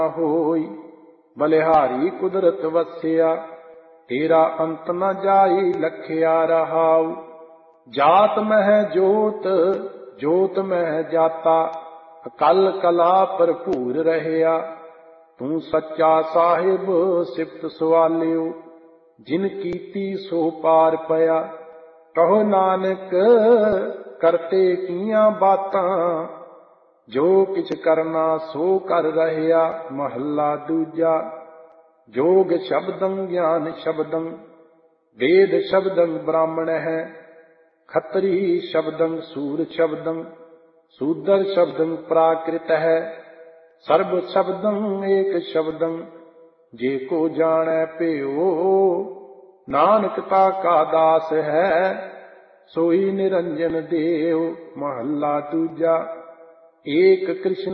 ਹੋਈ। ਬਲਿਹਾਰੀ ਕੁਦਰਤ ਵਸਿਆ, ਤੇਰਾ ਅੰਤ ਨ ਜਾਈ ਲਖਿਆ ਰਹਾਉ। ਜਾਤ ਮਹਿ ਜੋਤ, ਜੋਤ ਮਹਿ ਜਾਤਾ, ਅਕਲ ਕਲਾ ਭਰਪੂਰ ਰਹਿਆ। ਤੂੰ ਸੱਚਾ ਸਾਹਿਬ ਸਿਫਤ ਸਵਾਲਿਓ, ਜਿਨ ਕੀਤੀ ਸੋ ਪਾਰ ਪਿਆ। ਕਹੋ ਨਾਨਕ ਕਰਤੇ ਕੀਆਂ ਬਾਤਾਂ, ਜੋ ਕਿਛ ਕਰਨਾ ਸੋ ਕਰ ਰਹਿਆ। ਮਹੱਲਾ ਦੂਜਾ। ਜੋਗ ਸ਼ਬਦੰ ਗਿਆਨ ਸ਼ਬਦੰ, ਵੇਦ ਸ਼ਬਦੰ ਬ੍ਰਾਹਮਣ ਹੈ। ਖੱਤਰੀ ਸ਼ਬਦੰ ਸੂਰ ਸ਼ਬਦੰ, ਸੂਦਰ ਸ਼ਬਦੰ ਪ੍ਰਾਕ੍ਰਿਤ ਹੈ। ਸਰਬ ਸ਼ਬਦੰ ਏਕ ਸ਼ਬਦੰ, ਜੇ ਕੋ ਜਾਣੈ ਭਿਓ। ਨਾਨਕ ਤਾ ਕਾ ਦਾਸ ਹੈ, ਸੋਈ ਨਿਰੰਜਨ ਦੇਵ। ਮਹੱਲਾ ਦੂਜਾ। ਏਕ ਕ੍ਰਿਸ਼ਨ